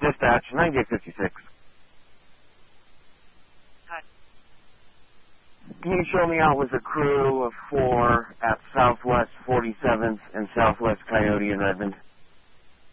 Dispatch, 9856. Hi. Can you show me out with a crew of 4 at Southwest 47th and Southwest Coyote in Redmond?